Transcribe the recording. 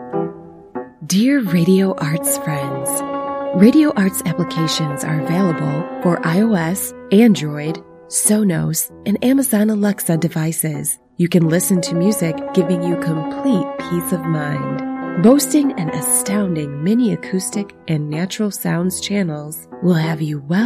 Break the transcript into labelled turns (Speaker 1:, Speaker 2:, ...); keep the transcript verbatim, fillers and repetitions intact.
Speaker 1: Dear Radio Arts friends, Radio Arts applications are available for iOS, Android, Sonos, and Amazon Alexa devices. You can listen to music giving you complete peace of mind. Boasting an astounding mini acoustic and natural sounds channels will have you well